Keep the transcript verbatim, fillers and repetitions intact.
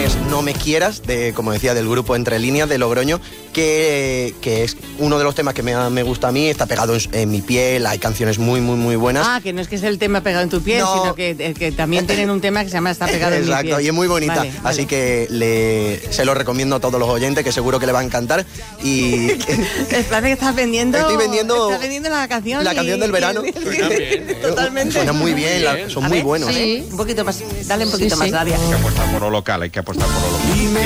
es No me quieras, de, como decía, del grupo Entre Líneas de Logroño, que, que es uno de los temas que me, me gusta a mí, está pegado en, en mi piel, hay canciones muy, muy, muy buenas. Ah, que no es que es el tema pegado en tu piel, no. sino que, que también tienen un tema que se llama Está pegado en mi piel. Exacto, y es muy bonita, vale, vale. Así que le, se lo recomiendo a todos los oyentes, que seguro que le va a encantar. Y parece que estás vendiendo, Estoy vendiendo, estás vendiendo la canción. La y, canción del verano. Y, Suena bien, ¿eh? Totalmente. Suena muy bien, la, son a muy ver, buenos. Sí. Un poquito más, dale un poquito sí, más, sí. Daria. Hay que apostar por lo local, hay que apostar por lo local.